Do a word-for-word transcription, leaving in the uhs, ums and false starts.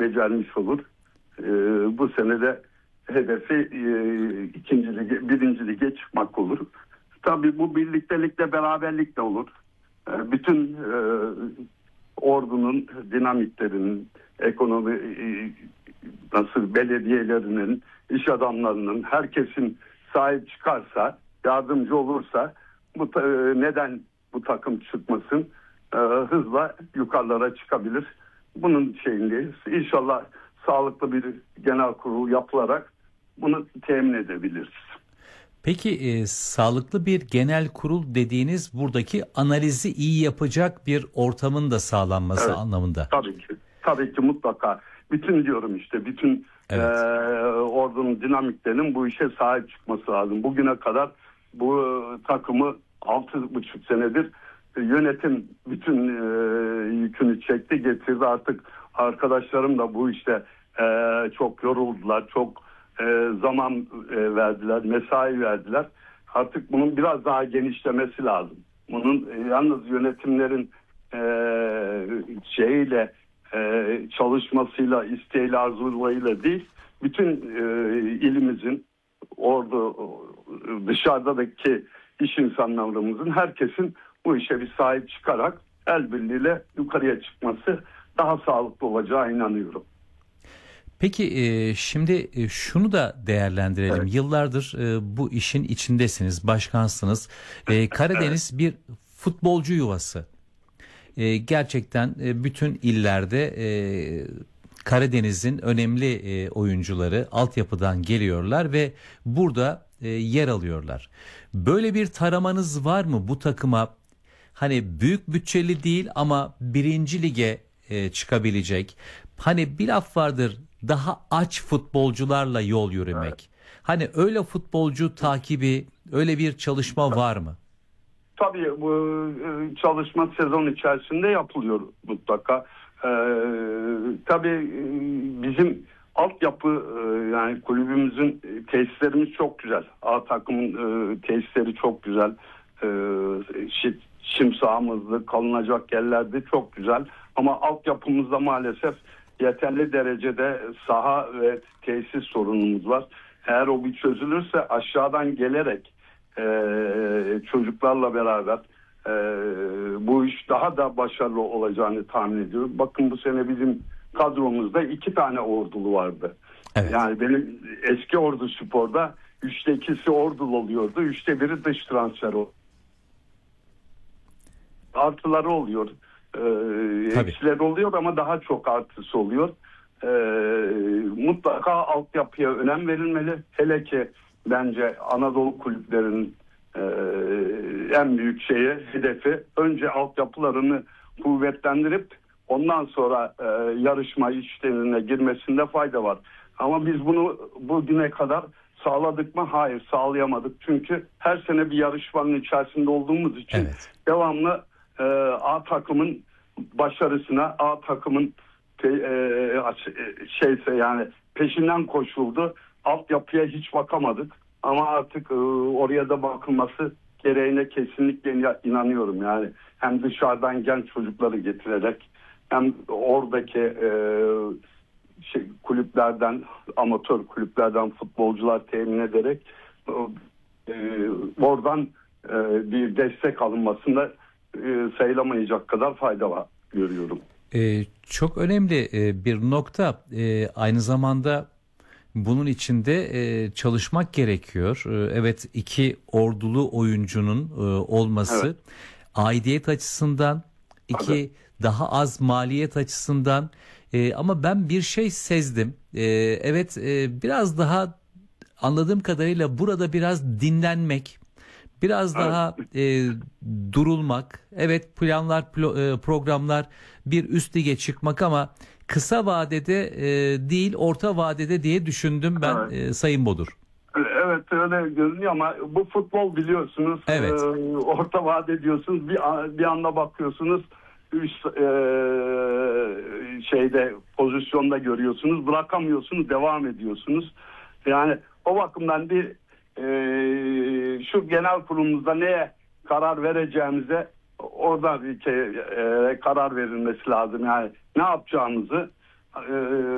becermiş olur. E, bu sene de hedefi e, ikinci lige, birinci lige çıkmak olur. Tabii bu birliktelikle, beraberlikle olur. E, bütün e, ordunun dinamiklerinin, ekonomi e, nasıl belediyelerinin, iş adamlarının, herkesin sahip çıkarsa, yardımcı olursa bu e, neden bu takım çıkmasın, e, hızla yukarılara çıkabilir. Bunun şeyindeyiz. İnşallah sağlıklı bir genel kurul yapılarak bunu temin edebiliriz. Peki e, sağlıklı bir genel kurul dediğiniz buradaki analizi iyi yapacak bir ortamın da sağlanması Evet, anlamında. tabii ki. Tabii ki mutlaka. Bütün diyorum işte, bütün Evet. e, ordunun dinamiklerinin bu işe sahip çıkması lazım. Bugüne kadar bu e, takımı altı buçuk senedir e, yönetim bütün e, yükünü çekti, getirdi. Artık arkadaşlarım da bu işte e, çok yoruldular, çok e, zaman e, verdiler, mesai verdiler. Artık bunun biraz daha genişlemesi lazım. Bunun e, yalnız yönetimlerin e, şeyiyle, e, çalışmasıyla, isteğiyle, arzularıyla değil, bütün e, ilimizin, ordu, dışarıdaki iş insanlarımızın, herkesin bu işe bir sahip çıkarak el birliğiyle yukarıya çıkması daha sağlıklı olacağı inanıyorum. Peki e, şimdi e, şunu da değerlendirelim. Evet. Yıllardır e, bu işin içindesiniz, başkansınız. E, Karadeniz bir futbolcu yuvası. E, gerçekten e, bütün illerde e, Karadeniz'in önemli e, oyuncuları altyapıdan geliyorlar ve burada e, yer alıyorlar. Böyle bir taramanız var mı bu takıma? Hani büyük bütçeli değil ama birinci lige e, çıkabilecek. Hani bir laf vardır, daha aç futbolcularla yol yürümek. Evet. Hani öyle futbolcu takibi, öyle bir çalışma var mı? Tabii bu e, çalışma sezon içerisinde yapılıyor mutlaka. Ee, tabii e, bizim altyapı e, yani kulübümüzün e, tesislerimiz çok güzel. A takımın e, tesisleri çok güzel. E, şi- Çim sahamızda, kalınacak yerlerde çok güzel. Ama altyapımızda maalesef yeterli derecede saha ve tesis sorunumuz var. Eğer o bir çözülürse aşağıdan gelerek Ee, çocuklarla beraber e, bu iş daha da başarılı olacağını tahmin ediyorum. Bakın bu sene bizim kadromuzda iki tane ordulu vardı. Evet. Yani benim eski Ordu Spor'da üçte ikisi ordulu oluyordu. Üçte biri dış transfer oldu. Artıları oluyor. Ee, eksileri oluyor ama daha çok artısı oluyor. Ee, mutlaka altyapıya önem verilmeli. Hele ki bence Anadolu kulüplerinin e, en büyük şeyi, hedefi önce altyapılarını kuvvetlendirip ondan sonra e, yarışma işlerine girmesinde fayda var. Ama biz bunu bugüne kadar sağladık mı? Hayır, sağlayamadık. Çünkü her sene bir yarışmanın içerisinde olduğumuz için Evet. devamlı e, A takımın başarısına, A takımın e, e, şeyse yani peşinden koşuldu. Altyapıya hiç bakamadık. Ama artık e, oraya da bakılması gereğine kesinlikle inanıyorum. Yani hem dışarıdan genç çocukları getirerek hem oradaki e, şey, kulüplerden, amatör kulüplerden futbolcular temin ederek e, oradan e, bir destek alınmasında e, sayılamayacak kadar fayda var görüyorum. Ee, çok önemli e, bir nokta. E, aynı zamanda bunun içinde e, çalışmak gerekiyor. E, evet, iki ordulu oyuncunun e, olması Evet. aidiyet açısından, iki Tabii. daha az maliyet açısından. E, ama ben bir şey sezdim. E, evet, e, biraz daha anladığım kadarıyla burada biraz dinlenmek, biraz Evet. daha e, durulmak, evet planlar, plo- e, programlar bir üst lige çıkmak ama kısa vadede e, değil, orta vadede diye düşündüm ben, Evet. e, Sayın Bodur. Evet, öyle görünüyor ama bu futbol biliyorsunuz. Evet. E, orta vade diyorsunuz, bir bir anda bakıyorsunuz üst e, şeyde pozisyonda görüyorsunuz, bırakamıyorsunuz, devam ediyorsunuz. Yani o bakımdan bir e, şu genel kurulumuzda neye karar vereceğimize orada bir şey, e, karar verilmesi lazım. Yani ne yapacağımızı e,